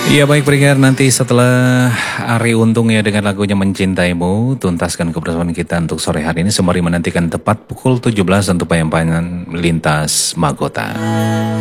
Iya baik pendengar, nanti setelah Ari Untung ya dengan lagunya Mencintaimu, tuntaskan kebersamaan kita untuk sore hari ini sembari menantikan tepat pukul 17 untuk payangan lintas Magota.